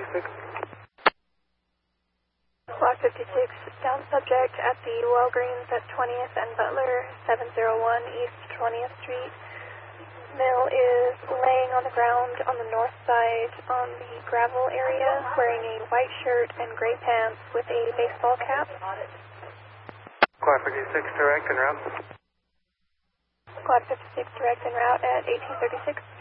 56. Squad 56, down subject at the Walgreens at 20th and Butler, 701 East 20th Street. Male is laying on the ground on the north side on the gravel area, wearing a white shirt and gray pants with a baseball cap. Squad 56, direct en route. Squad 56, direct en route at 1836.